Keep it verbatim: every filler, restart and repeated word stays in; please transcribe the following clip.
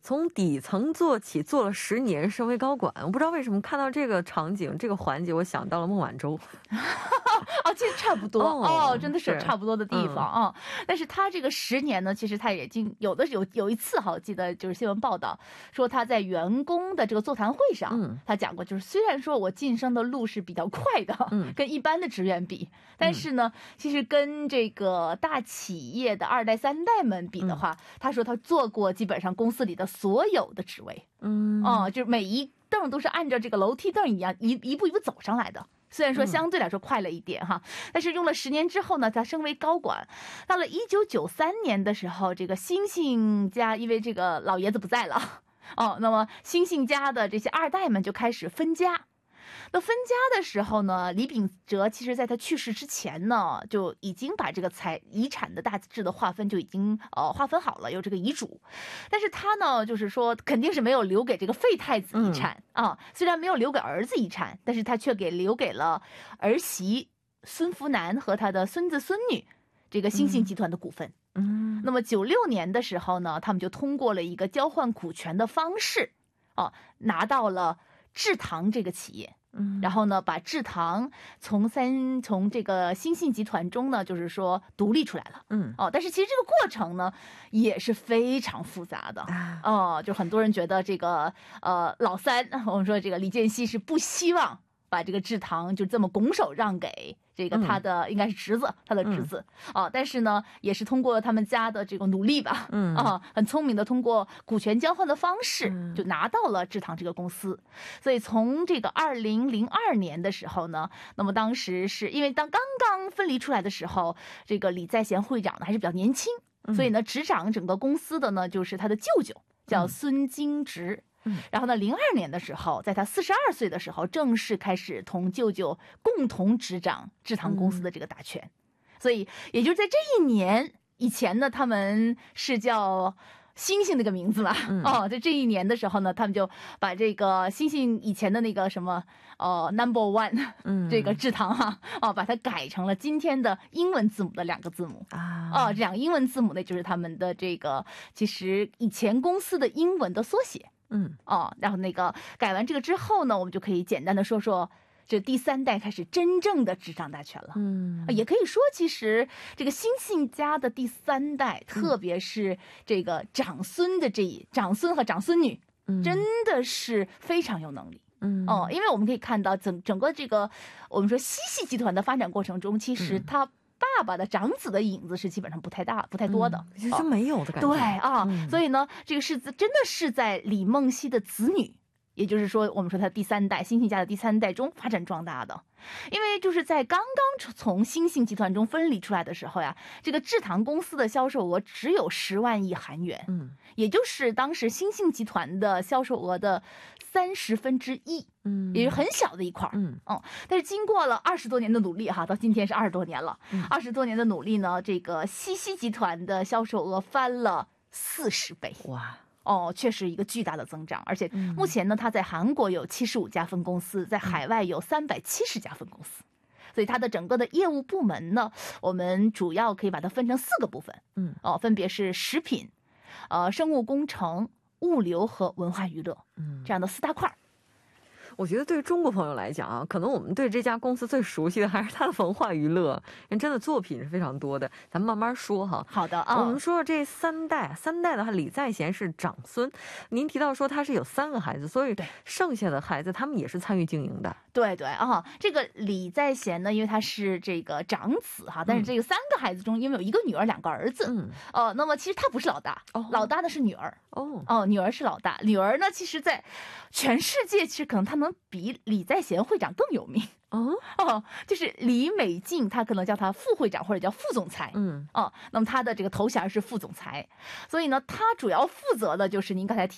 从底层做起，做了十年，升为高管。我不知道为什么看到这个场景、这个环节，我想到了孟晚舟。 哦，其实差不多哦, 哦，真的是有差不多的地方啊、嗯。但是他这个十年呢，其实他已经有的有有一次哈，我记得就是新闻报道说他在员工的这个座谈会上，嗯、他讲过，就是虽然说我晋升的路是比较快的，嗯、跟一般的职员比，但是呢，其实跟这个大企业的二代三代们比的话，嗯、他说他做过基本上公司里的所有的职位，嗯，哦、呃，就是每一凳都是按照这个楼梯凳一样一一步一步走上来的。虽然说相对来说快了一点哈、嗯，但是用了十年之后呢，他升为高管。到了一九九三年的时候，这个星星家因为这个老爷子不在了哦，那么星星家的这些二代们就开始分家。那分家的时候呢，李秉哲其实在他去世之前呢，就已经把这个财遗产的大致的划分就已经呃划分好了，有这个遗嘱。但是他呢，就是说肯定是没有留给这个废太子遗产、嗯、啊，虽然没有留给儿子遗产，但是他却给留给了儿媳孙福南和他的孙子孙女这个星星集团的股份。嗯，那么九六年的时候呢，他们就通过了一个交换股权的方式，啊，拿到了制糖这个企业。嗯，然后呢，把制糖从三从这个星信集团中呢，就是说独立出来了。嗯，哦，但是其实这个过程呢也是非常复杂的。哦，就很多人觉得这个呃老三，我们说这个李健熙是不希望把这个制糖就这么拱手让给这个他的、嗯、应该是侄子，他的侄子啊、嗯，但是呢，也是通过他们家的这个努力吧，嗯啊，很聪明的通过股权交换的方式，就拿到了制糖这个公司。所以从这个二零零二年的时候呢，那么当时是因为当刚刚分离出来的时候，这个李在贤会长呢还是比较年轻，所以呢，执掌整个公司的呢就是他的舅舅，叫孙京直。嗯，然后呢，零二年的时候，在他四十二岁的时候，正式开始同舅舅共同执掌制糖公司的这个大权。嗯、所以，也就是在这一年以前呢，他们是叫星星那个名字嘛。嗯、哦，在这一年的时候呢，他们就把这个星星以前的那个什么哦 number one， 嗯，这个制糖哈、啊，哦，把它改成了今天的英文字母的两个字母啊。哦，这两个英文字母呢，就是他们的这个其实以前公司的英文的缩写。嗯哦，然后那个改完这个之后呢，我们就可以简单的说说，这第三代开始真正的执掌大权了。嗯，也可以说，其实这个星信家的第三代，嗯、特别是这个长孙的这一长孙和长孙女，嗯、真的是非常有能力。嗯哦，因为我们可以看到整整个这个我们说西系集团的发展过程中，其实它、嗯。爸爸的长子的影子是基本上不太大、不太多的， 其实、嗯、没有的感觉。 对啊、嗯，所以呢，这个是真的是在李梦溪的子女，也就是说，我们说他第三代星信家的第三代中发展壮大的。因为就是在刚刚从星信集团中分离出来的时候呀，这个制糖公司的销售额只有十万亿韩元，嗯，也就是当时星信集团的销售额的三十分之一，嗯，也是很小的一块，嗯嗯。但是经过了二十多年的努力哈，到今天是二十多年了，二十、嗯、多年的努力呢，这个西西集团的销售额翻了四十倍，哇！哦，确实一个巨大的增长，而且目前呢，它在韩国有七十五家分公司，在海外有三百七十家分公司，所以它的整个的业务部门呢，我们主要可以把它分成四个部分，嗯，哦，分别是食品、呃，生物工程、物流和文化娱乐，嗯，这样的四大块。 我觉得对中国朋友来讲啊，可能我们对这家公司最熟悉的还是它的文化娱乐，因为真的作品是非常多的。咱们慢慢说哈。 好的啊、哦， 我们说这三代，三代的话，李在贤是长孙。您提到说他是有三个孩子，所以剩下的孩子他们也是参与经营的。 对对啊、哦，这个李在贤呢，因为他是这个长子哈，但是这个三个孩子中，因为有一个女儿，两个儿子，嗯，哦，那么其实他不是老大，哦，老大的是女儿，哦哦，女儿是老大，女儿呢，其实在全世界其实可能他能比李在贤会长更有名。哦哦，就是李美静，他可能叫他副会长或者叫副总裁，嗯哦，那么他的这个头衔是副总裁，所以呢，他主要负责的就是您刚才提